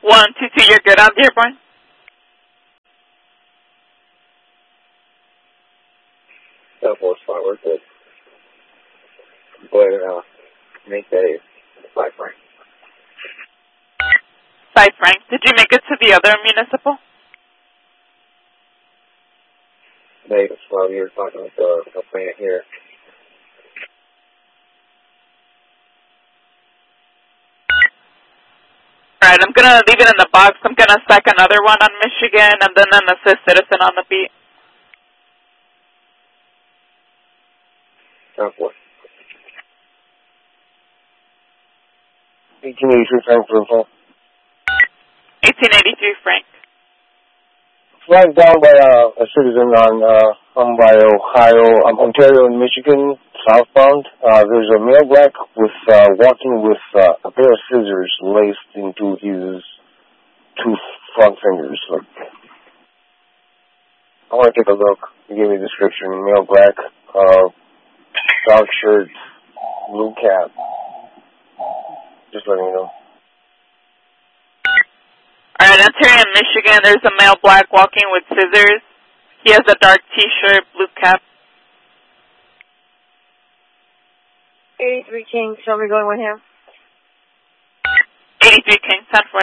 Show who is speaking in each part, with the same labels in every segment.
Speaker 1: 122, you're good on Dearborn?
Speaker 2: That was fine, we're good. Go ahead and make that 5 francs.
Speaker 1: 5 francs. Did you make it to the other municipal?
Speaker 2: Maybe, well, you're talking with the plant here.
Speaker 1: Alright, I'm going to leave it in the box. I'm going to stack another one on Michigan and then an assist citizen on the beat.
Speaker 2: Sounds good.
Speaker 3: 1883 Frank for the phone.
Speaker 1: 1883 Frank.
Speaker 3: Flying down by a citizen on by Ontario and Michigan, southbound. There's a male black with walking with a pair of scissors laced into his 2 front fingers. I want to take a look. You give me a description. Male black, dark shirt, blue cap. Just letting you know.
Speaker 1: Alright, Ontario and Michigan, there's a male black walking with scissors. He has a dark t-shirt, blue cap.
Speaker 4: 83 King, shall we going with him?
Speaker 1: 83 King, 10-4.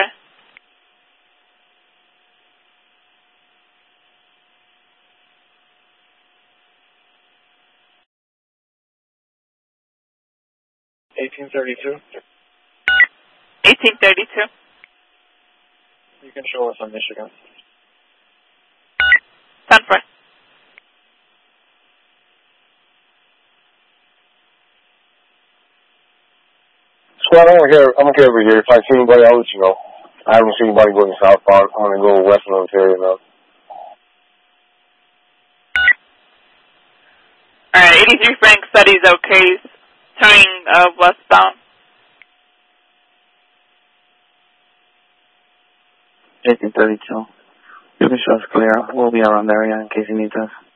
Speaker 2: $1832.
Speaker 1: 1832.
Speaker 2: You can show us on Michigan.
Speaker 1: 10-4.
Speaker 3: Squad, I'm okay over here. If I see anybody, I'll let you know. I haven't seen anybody going southbound. I'm going to go western Ontario now.
Speaker 1: Alright, 83 Frank said he's okay. Turning westbound.
Speaker 5: 1832. You can show us clear. We'll be around the area in case you need us.